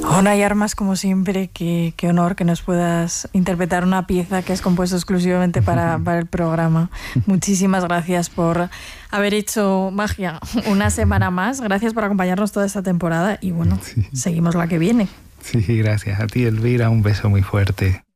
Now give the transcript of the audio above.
Ona y Armas, como siempre, qué honor que nos puedas interpretar una pieza que has compuesto exclusivamente para el programa. Muchísimas gracias por haber hecho magia una semana más. Gracias por acompañarnos toda esta temporada y bueno, seguimos la que viene. Sí, gracias a ti, Elvira. Un beso muy fuerte.